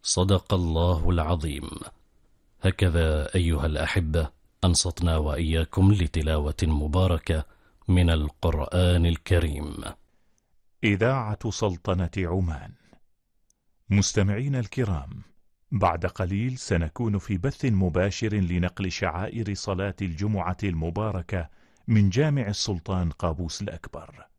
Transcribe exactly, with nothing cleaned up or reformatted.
صدق الله العظيم. هكذا أيها الأحبة أنصتنا وإياكم لتلاوة مباركة من القرآن الكريم. إذاعة سلطنة عمان. مستمعين الكرام، بعد قليل سنكون في بث مباشر لنقل شعائر صلاة الجمعة المباركة من جامع السلطان قابوس الأكبر.